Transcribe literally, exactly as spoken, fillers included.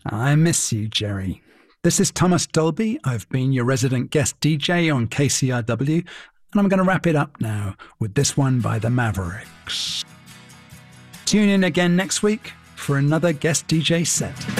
I miss you, Jerry. This is Thomas Dolby. I've been your resident guest D J on K C R W, and I'm going to wrap it up now with this one by the Mavericks. Tune in again next week for another guest D J set.